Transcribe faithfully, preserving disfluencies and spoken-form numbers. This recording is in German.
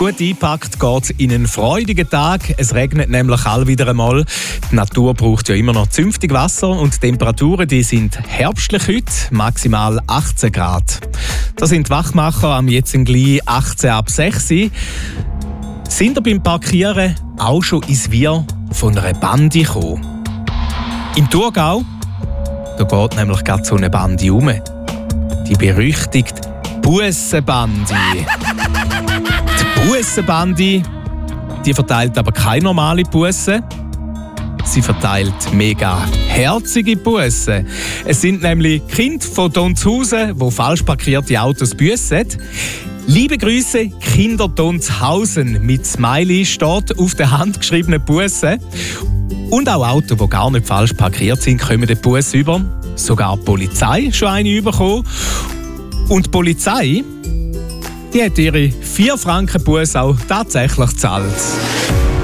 Gut eingepackt geht es in einen freudigen Tag. Es regnet nämlich all wieder einmal. Die Natur braucht ja immer noch zünftig Wasser und die Temperaturen die sind herbstlich heute, maximal achtzehn Grad. Das sind die Wachmacher am jetzt gleich achtzehn ab sechs. Sind ihr beim Parkieren auch schon ins Wir von einer Bande gekommen? Im Thurgau, da geht nämlich gerade so eine Bande um. Die berüchtigte Bussenbande. Die Bussenbande, die verteilt aber keine normale Busse. Sie verteilt mega herzige Bussen. Es sind nämlich Kinder von Donzhausen, die falsch parkierte Autos büssen. Liebe Grüße, Kinder Donzhausen mit Smiley steht auf der handgeschriebenen Busse. Und auch Autos, die gar nicht falsch parkiert sind, kommen den Bus über. Sogar die Polizei schon eine bekommen. Und die Polizei, die hat ihre vier Franken Bus auch tatsächlich gezahlt.